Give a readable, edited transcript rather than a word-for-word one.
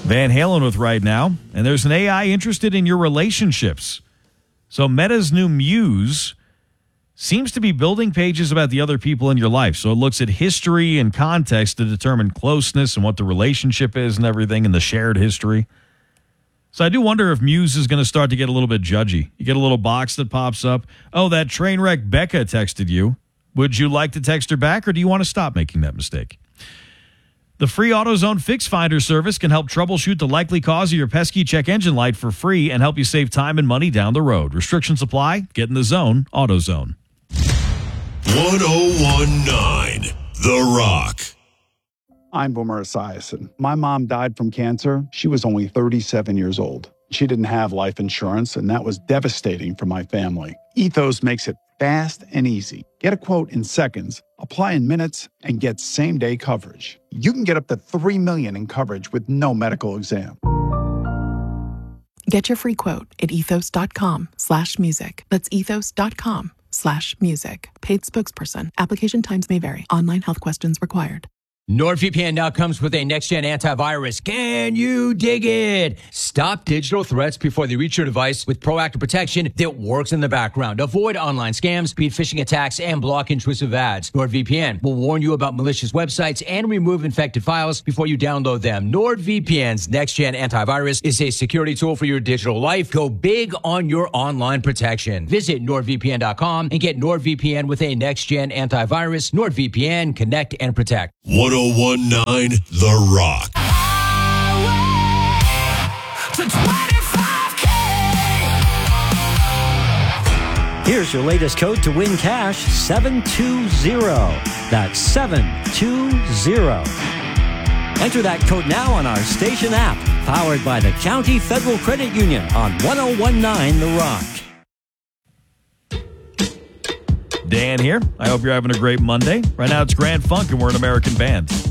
Van Halen with Right Now. And there's an AI interested in your relationships. So Meta's new Muse seems to be building pages about the other people in your life. So it looks at history and context to determine closeness and what the relationship is and everything and the shared history. So I do wonder if Muse is going to start to get a little bit judgy. You get a little box that pops up. Oh, that train wreck Becca texted you. Would you like to text her back, or do you want to stop making that mistake? The free AutoZone Fix Finder service can help troubleshoot the likely cause of your pesky check engine light for free and help you save time and money down the road. Restrictions apply. Get in the zone. AutoZone. 1019 The Rock. I'm Boomer Esiason. My mom died from cancer. She was only 37 years old. She didn't have life insurance, and that was devastating for my family. Ethos makes it fast and easy. Get a quote in seconds, apply in minutes, and get same-day coverage. You can get up to $3 million in coverage with no medical exam. Get your free quote at ethos.com/music. That's ethos.com/music. Paid spokesperson. Application times may vary. Online health questions required. NordVPN now comes with a next-gen antivirus. Can you dig it? Stop digital threats before they reach your device with proactive protection that works in the background. Avoid online scams, beat phishing attacks, and block intrusive ads. NordVPN will warn you about malicious websites and remove infected files before you download them. NordVPN's next-gen antivirus is a security tool for your digital life. Go big on your online protection. Visit NordVPN.com and get NordVPN with a next-gen antivirus. NordVPN, connect and protect. 1019 The Rock. Here's your latest code to win cash, 720. That's 720. Enter that code now on our station app, powered by the County Federal Credit Union on 1019 The Rock. Dan here. I hope you're having a great Monday. Right now it's Grand Funk and we're an American band.